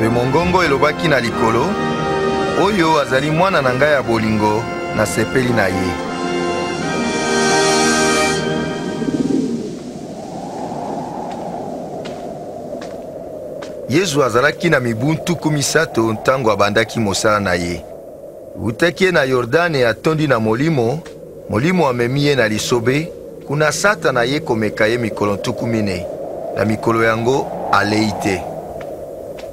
Pe mongongo elobaki na likolo: oyo azali mwana na ngai ya bolingo, nasepeli na ye. Yesu azalaki na mibu 30 ntango abandaki mosala na ye. Utaki ye na Yordane atondi na molimo, molimo amemi ye na lisobe, kuna Satana ye komeka ye mikolo 40. Na mikolo yango alei te.